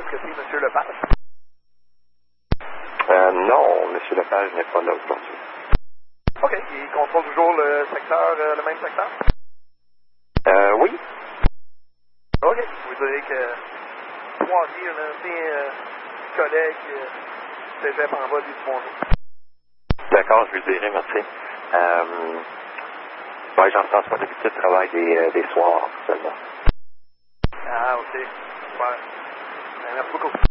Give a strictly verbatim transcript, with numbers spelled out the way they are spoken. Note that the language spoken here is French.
côté, M. Lepage? Euh, non, M. Lepage n'est pas là aujourd'hui. OK. Il contrôle toujours le secteur, euh, le même secteur? Euh, oui. OK. Vous direz que Poirier, un ancien euh, collègue, euh, cégep en bas, lui, du bonjour. D'accord, je lui dirai, merci. Euh, ouais, Jean-François, d'habitude, travaille des, euh, des soirs seulement. Ah, OK. Super. Ben, merci beaucoup.